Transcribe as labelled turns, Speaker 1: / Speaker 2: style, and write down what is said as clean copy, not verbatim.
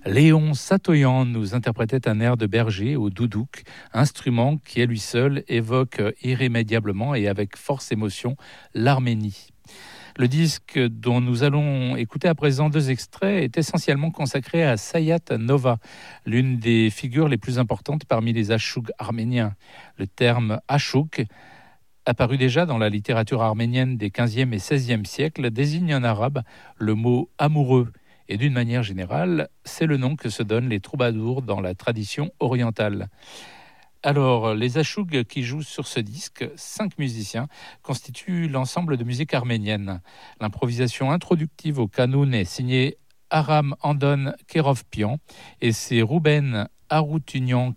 Speaker 1: Léon Satoyan nous interprétait un air de berger au doudouk, instrument qui à lui seul évoque irrémédiablement et avec force émotion l'Arménie. Le disque dont nous allons écouter à présent 2 extraits est essentiellement consacré à Sayat Nova, l'une des figures les plus importantes parmi les achougs arméniens. Le terme achoug, apparu déjà dans la littérature arménienne des 15e et 16e siècles, désigne en arabe le mot amoureux. Et d'une manière générale, c'est le nom que se donnent les troubadours dans la tradition orientale. Alors, les achougs qui jouent sur ce disque, 5 musiciens, constituent l'ensemble de musique arménienne. L'improvisation introductive au kanoun est signée Aram Andon Kerovpian et c'est Rouben Aroutunian